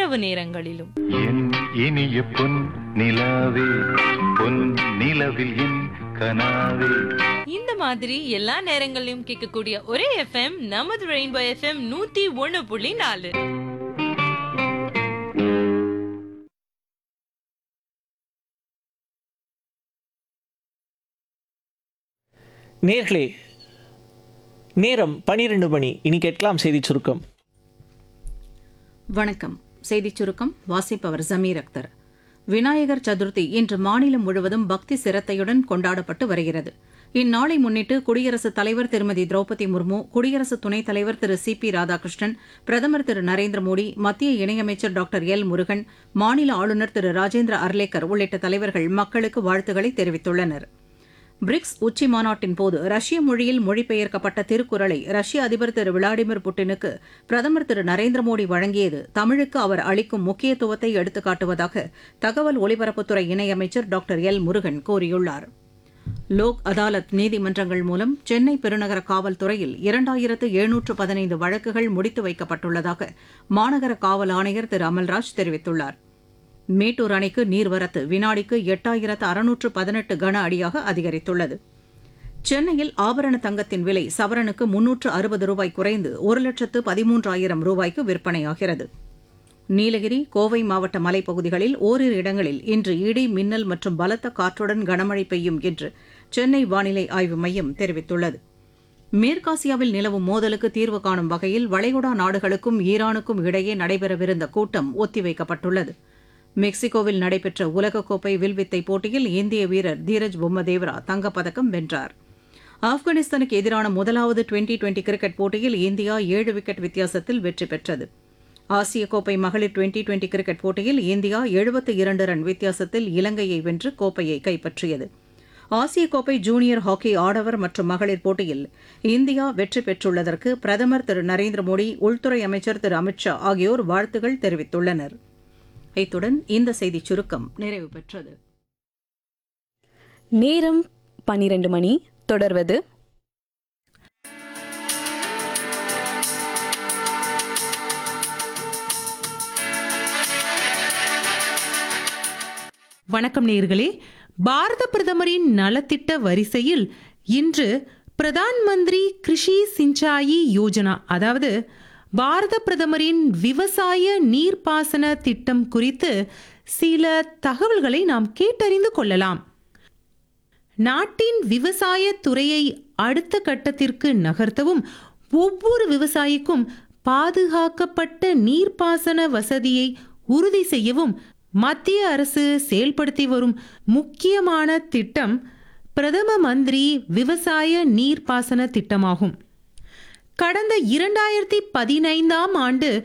இரவு நேரங்களிலும். என் இனிய பொன் நிலாவே, பொன் நிலவில் என் கனாவே. இந்த மாதிரி எல்லா நேரங்களிலும் கேட்கக்கூடிய ஒரே எஃப்எம் நமது ரெயின்போ எஃப்எம் 101.4. நேர்களே, நேரம் 12 மணி. இனி கேட்கலாம் செய்திச் சுருக்கம். வணக்கம். செய்திச் சுருக்கம் வாசிப்பவர் ஜமீர் அக்தர். விநாயகர் சதுர்த்தி இன்று மாநிலம் முழுவதும் பக்தி சிரத்தையுடன் கொண்டாடப்பட்டு வருகிறது. இந்நாளை முன்னிட்டு குடியரசுத் தலைவர் திருமதி திரௌபதி முர்மு, குடியரசு துணைத் தலைவர் திரு சி.பி. ராதாகிருஷ்ணன், பிரதமர் திரு நரேந்திர மோடி, மத்திய இணையமைச்சர் டாக்டர் எல். முருகன், மாநில ஆளுநர் திரு ராஜேந்திர அர்லேக்கர் உள்ளிட்ட தலைவர்கள் மக்களுக்கு வாழ்த்துக்களை தெரிவித்துள்ளனர். பிரிக்ஸ் உச்சி மாநாட்டின் போது ரஷ்ய மொழியில் மொழிபெயர்க்கப்பட்ட திருக்குறளை ரஷ்ய அதிபர் திரு விளாடிமிர் புட்டினுக்கு பிரதமர் திரு நரேந்திர மோடி வழங்கியது தமிழுக்கு அவர் அளிக்கும் முக்கியத்துவத்தை எடுத்துக்காட்டுவதாக தகவல் ஒலிபரப்புத்துறை இணையமைச்சர் டாக்டர் எல். முருகன் கூறியுள்ளார். லோக் அதாலத் நீதிமன்றங்கள் மூலம் சென்னை பெருநகர காவல்துறையில் 2715 வழக்குகள் முடித்து வைக்கப்பட்டுள்ளதாக மாநகர காவல் ஆணையர் திரு அமல்ராஜ் தெரிவித்துள்ளார். மேட்டூர் அணைக்கு நீர்வரத்து வினாடிக்கு 8618 கன அடியாக அதிகரித்துள்ளது. சென்னையில் ஆபரண தங்கத்தின் விலை சவரனுக்கு 360 ரூபாய் குறைந்து 1,13,000 ரூபாய்க்கு விற்பனையாகிறது. நீலகிரி, கோவை மாவட்ட மலைப்பகுதிகளில் ஓரிரு இடங்களில் இன்று இடி, மின்னல் மற்றும் பலத்த காற்றுடன் கனமழை பெய்யும் என்று சென்னை வானிலை ஆய்வு மையம் தெரிவித்துள்ளது. மேற்காசியாவில் நிலவும் மோதலுக்கு தீர்வு காணும் வகையில் வளைகுடா நாடுகளுக்கும் ஈரானுக்கும் இடையே நடைபெறவிருந்த கூட்டம் ஒத்திவைக்கப்பட்டுள்ளது. மெக்சிகோவில் நடைபெற்ற உலகக்கோப்பை வில்வித்தை போட்டியில் இந்திய வீரர் தீரஜ் பொம்மதேவரா தங்கப்பதக்கம் வென்றார். ஆப்கானிஸ்தானுக்கு எதிரான முதலாவது டுவெண்டி கிரிக்கெட் போட்டியில் இந்தியா 7 விக்கெட் வித்தியாசத்தில் வெற்றி பெற்றது. ஆசிய கோப்பை மகளிர் டுவெண்டி கிரிக்கெட் போட்டியில் இந்தியா 72 ரன் வித்தியாசத்தில் இலங்கையை வென்று கோப்பையை கைப்பற்றியது. ஆசிய கோப்பை ஜூனியர் ஹாக்கி ஆடவர் மற்றும் மகளிர் போட்டியில் இந்தியா வெற்றி பெற்றுள்ளதற்கு பிரதமர் திரு நரேந்திர மோடி, உள்துறை அமைச்சர் திரு அமித்ஷா ஆகியோர் வாழ்த்துகள் தெரிவித்துள்ளனர். இத்துடன் இந்த செய்திச் சுருக்கம் நிறைவு பெற்றது. நேரம் 12 மணி. தொடர்வது வணக்கம் நேயர்களே. பாரத பிரதமரின் நலத்திட்ட வரிசையில் இன்று பிரதான் மந்திரி கிருஷி சிஞ்சாயி யோஜனா, அதாவது பாரத பிரதமரின் விவசாய நீர்ப்பாசன திட்டம் குறித்து சில தகவல்களை நாம் கேட்டறிந்து கொள்ளலாம். நாட்டின் விவசாய துறையை அடுத்த கட்டத்திற்கு நகர்த்தவும் ஒவ்வொரு விவசாயிக்கும் பாதுகாக்கப்பட்ட நீர்ப்பாசன வசதியை உறுதி செய்யவும் மத்திய அரசு செயல்படுத்தி வரும் முக்கியமான திட்டம் பிரதம மந்திரி விவசாய நீர்ப்பாசன திட்டமாகும். கடந்த 2015ஆம் ஆண்டு